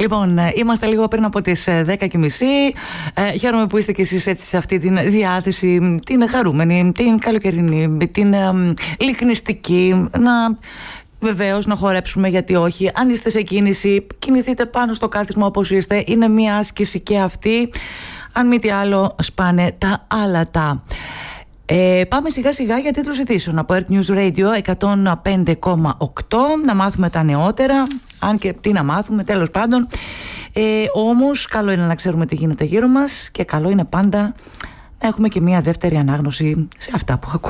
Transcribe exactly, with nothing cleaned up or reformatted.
Λοιπόν, είμαστε λίγο πριν από τις δέκα και μισή. Ε, χαίρομαι που είστε κι εσείς έτσι σε αυτή τη διάθεση, την χαρούμενη, την καλοκαιρινή, την ε, λυκνιστική. Να, βεβαίως, να χορέψουμε, γιατί όχι. Αν είστε σε κίνηση, κινηθείτε πάνω στο κάθισμα όπως είστε. Είναι μια άσκηση και αυτή. Αν μη τι άλλο, σπάνε τα άλατα. Ε, πάμε σιγά σιγά για τίτλους ειδήσεων από Earth News Radio εκατόν πέντε κόμμα οκτώ. Να μάθουμε τα νεότερα, αν και τι να μάθουμε, τέλος πάντων. Ε, όμως καλό είναι να ξέρουμε τι γίνεται γύρω μας και καλό είναι πάντα να έχουμε και μια δεύτερη ανάγνωση σε αυτά που ακούμε.